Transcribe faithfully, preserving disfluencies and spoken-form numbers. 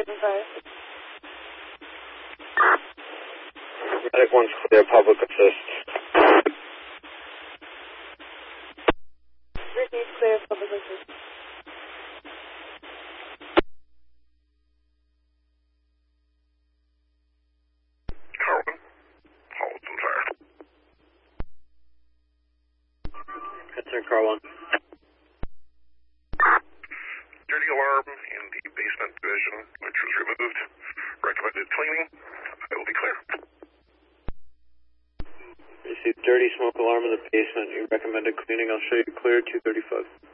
Raven five. Medic one's clear, public assist. Ricky's clear, public assist. Carlton, Halton fire. Concern car one. Dirty alarm in the basement division, which was removed. Recommended cleaning. I will be clear. Received dirty smoke alarm in the basement. You recommended cleaning. I'll show you clear two thirty-five.